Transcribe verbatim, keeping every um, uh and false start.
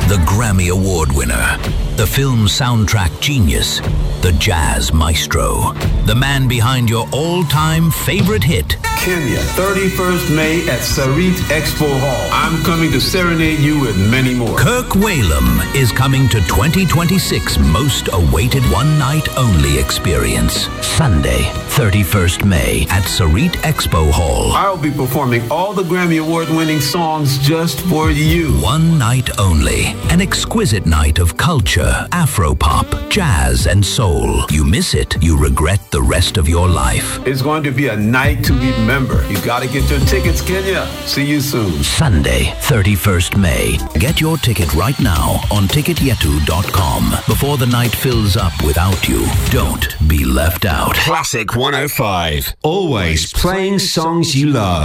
the Grammy Award winner, the film soundtrack genius, the jazz maestro, the man behind your all-time favorite hit. Kenya, thirty-first May at Sarit Expo Hall. I'm coming to serenade you with many more. Kirk Whalum is coming to twenty twenty-six most awaited one-night-only experience. Sunday, thirty-first May at Sarit Expo Hall. I'll be performing all the Grammy Award-winning songs just for you. One night only. An exquisite night of culture, Afropop, jazz, and soul. You miss it, you regret the rest of your life. It's going to be a night to remember. You gotta get your tickets, Kenya. See you soon. Sunday, thirty-first May. Get your ticket right now on ticket yetu dot com before the night fills up without you. Don't be left out. Classic one oh five. Always playing songs you love.